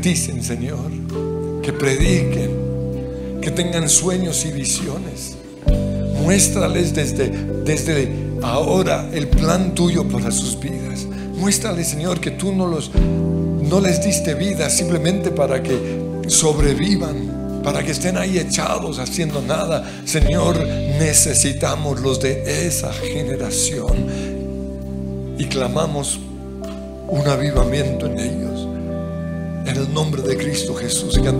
profeticen, Señor, que prediquen, que tengan sueños y visiones. Muéstrales desde ahora el plan tuyo para sus vidas. Muéstrales, Señor, que tú no les diste vida simplemente para que sobrevivan, para que estén ahí echados haciendo nada. Señor, necesitamos los de esa generación y clamamos un avivamiento en ellos, en el nombre de Cristo Jesús. Y cantamos.